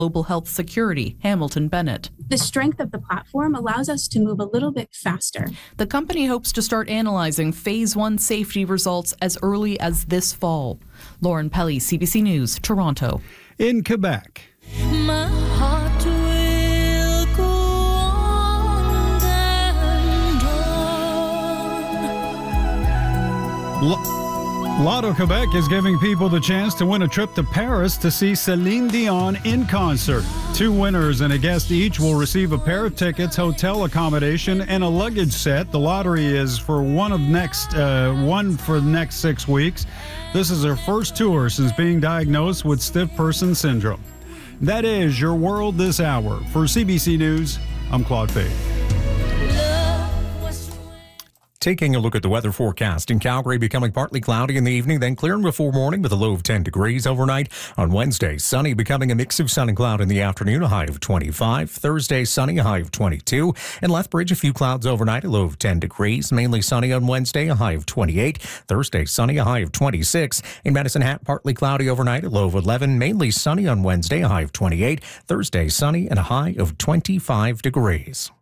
Global Health Security, Hamilton Bennett. The strength of the platform allows us to move a little bit faster. The company hopes to start analyzing Phase 1 safety results as early as this fall. Lauren Pelly, CBC News, Toronto. In Quebec. My heart will go on and on. Lotto Quebec is giving people the chance to win a trip to Paris to see Celine Dion in concert. 2 winners and a guest each will receive a pair of tickets, hotel accommodation, and a luggage set. The lottery is for one for the next 6 weeks. This is her first tour since being diagnosed with stiff person syndrome. That is your world this hour. For CBC News, I'm Claude Fay. Taking a look at the weather forecast in Calgary, becoming partly cloudy in the evening, then clearing before morning with a low of 10 degrees overnight. On Wednesday, sunny, becoming a mix of sun and cloud in the afternoon, a high of 25. Thursday, sunny, a high of 22. In Lethbridge, a few clouds overnight, a low of 10 degrees. Mainly sunny on Wednesday, a high of 28. Thursday, sunny, a high of 26. In Medicine Hat, partly cloudy overnight, a low of 11. Mainly sunny on Wednesday, a high of 28. Thursday, sunny and a high of 25 degrees.